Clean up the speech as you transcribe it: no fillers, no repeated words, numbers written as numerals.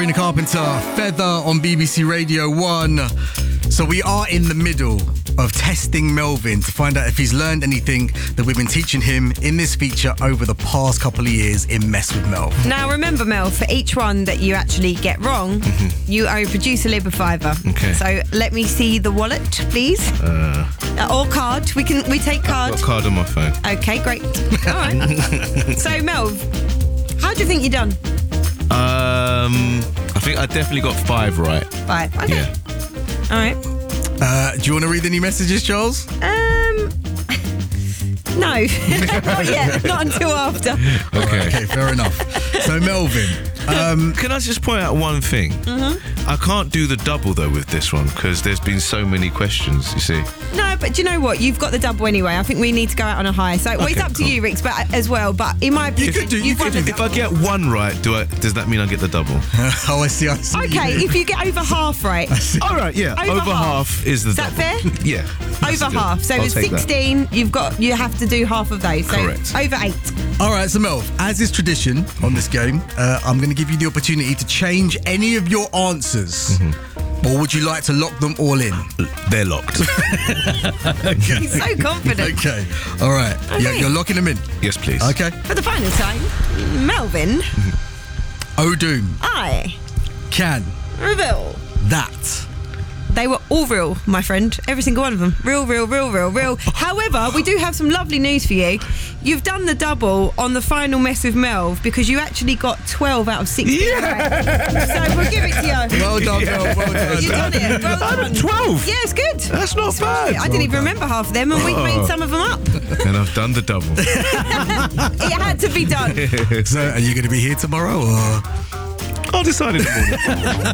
Sabrina Carpenter, Feather on BBC Radio 1. So we are in the middle of testing Melvin to find out if he's learned anything that we've been teaching him in this feature over the past couple of years in Mess with Mel. Now remember, Mel, for each one that you actually get wrong, you owe producer Lib a fiver. Okay. So let me see the wallet, please. Or card. We take card. I've got a card on my phone. Okay, great. All right. So Mel, how do you think you've done? I think I definitely got 5 right. 5. Okay. Yeah. All right. Do you want to read any messages, Charles? No. Not yet. Not until after. Okay, fair enough. So Melvin, Can I just point out one thing? I can't do the double though with this one because there's been so many questions, you see. No, but do you know what? You've got the double anyway. I think we need to go out on a high. So well, it's Okay, up to cool. you, Rix, but as well. But in my opinion, you've won the If I double. get 1 right, does that mean I get the double? I see. Okay, if you get over half right. All right, yeah. Over half is the Is that double. fair? Yeah. that's Over good. half. So I'll it's take that. 16. You have to do half of those. So Correct. over 8. All right, so Melv, as is tradition on this game, I'm going to give you the opportunity to change any of your answers. Or would you like to lock them all in? They're locked. He's so confident. Okay, all right. Yeah, Okay. you're locking them in. Yes, please. Okay. For the final time, Melvin, O'Doom I can reveal. that. They were all real, my friend. Every single one of them. Real, real, real, real, real. However, we do have some lovely news for you. You've done the double on the final Mess with Melv because you actually got 12 out of 16. Right. So we'll give it to you. Well done, Melv. Well done. You've done it. Well done. 12? Yeah, it's good. That's not bad. I didn't even remember half of them, and we made some of them up. And I've done the double. It had to be done. So, are you going to be here tomorrow, or? I'll decide in the morning.